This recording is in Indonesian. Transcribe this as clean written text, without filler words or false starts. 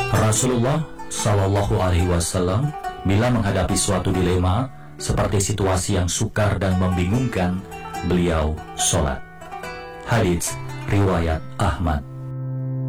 Rasulullah Shallallahu Alaihi Wasallam bila menghadapi suatu dilema seperti situasi yang sukar dan membingungkan, beliau sholat. Hadits riwayat Ahmad.